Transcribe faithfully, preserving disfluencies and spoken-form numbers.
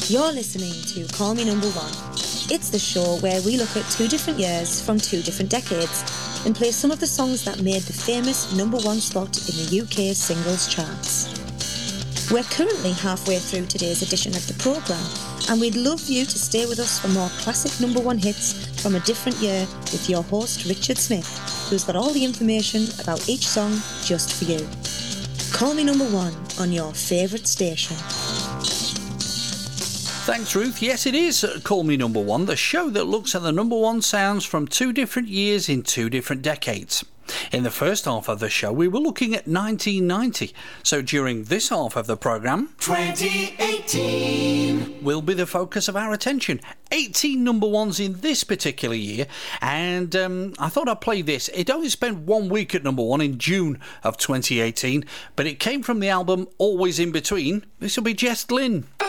You're listening to Call Me Number One. It's the show where we look at two different years from two different decades and play some of the songs that made the famous number one spot in the U K singles charts. We're currently halfway through today's edition of the programme, and we'd love you to stay with us for more classic number one hits from a different year with your host Richard Smith, who's got all the information about each song just for you. Call Me Number One on your favourite station. Thanks, Ruth. Yes, it is Call Me Number One, the show that looks at the number one sounds from two different years in two different decades. In the first half of the show, we were looking at nineteen ninety. So during this half of the programme, twenty eighteen will be the focus of our attention. eighteen number ones in this particular year. And um, I thought I'd play this. It only spent one week at number one in June of twenty eighteen, but it came from the album Always In Between. This will be Jess Glynne.